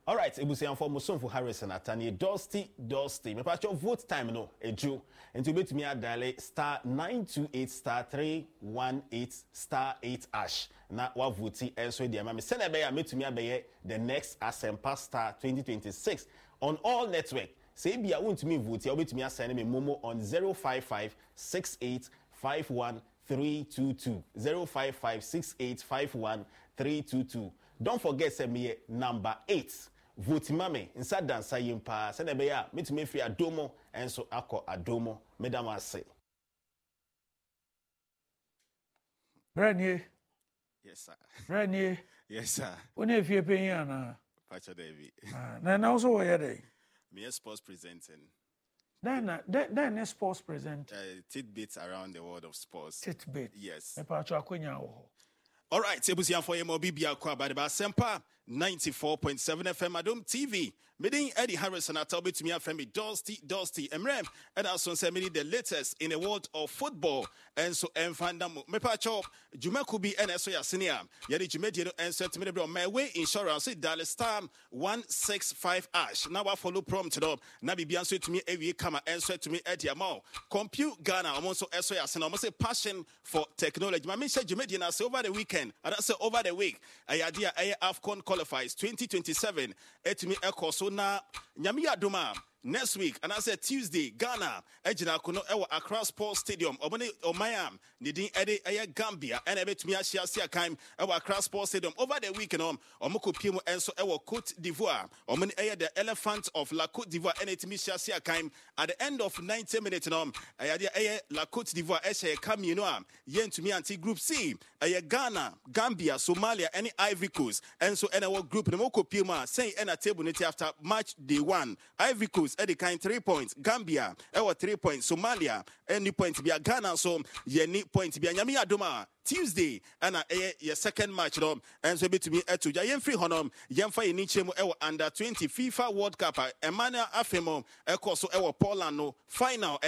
All right, ebusian for Musonfu Harrison atani Dusty. Me patch vote time no eju. Into bet me dial star 928 star 318 star 8 ash. Na wa vote enso dia me send be ya metumi abeye the next Asempa Star 2026 on all network. Say bia wontumi vote ya obetumi asend me momo on 055 68 51 322 055 68 51 322. Don't forget send me number 8. Vote mame inside dansa yimpa send be ya metumi free adomo enso akọ adomo medam ase. Renie. Yes, sir. Renie. Yes, sir. When if you pay na Pacha David. Na also where day. Me a sports presenting. Then sports present. Tidbits around the world of sports. Tidbit. Yes. Me pa cho akwenya wo. All right, ebusian for yemo bibia kwa ba de ba Asempa 94.7 FM Adom TV. Medin Eddie Harrison atalbe to me FM Dusty Emrem and also say me the latest in the world of football and so enfanda me pa cho Juma Kubi NSO ya senior yedi Jumedi no answer to me the my way insurance dial star 165 ash now I follow prompt up na bibia so to me ewie kama answer to me Eddie Amao compute Ghana almost so ya senior almost say passion for technology my say Jumedi na say over the weekend and I say over the week idea AFCON qualifies 2027 etimi ekoso na nyame adoma next week and I said Tuesday Ghana ejina kono ewo Accra Sports Stadium obone omayam nidin ede Gambia and ebetumi ahia sia kan ewo Accra Sports Stadium over the weekend omokopie mu enso ewo Cote d'Ivoire omone the Elephant of La Cote d'Ivoire and etimi ahia sia kan at the end of 90 minutes La Cote d'Ivoire ehye kamino am yentumi anti group C Ghana Gambia Somalia and Ivory Coast and so ewo group no mokopie mu say na table niti after match day 1 Ivory Coast Eddie kind 3 points. Gambia, 3 points. Somalia, any point be a Ghana, so ye point be a Nyami Adoma. Tuesday, and your second match, and so be to me at Jayen Free Honum, Yamfa in Nichemo under 20 FIFA World Cup, Emmanuel Afemo, Ekoso Ewa Polano, final.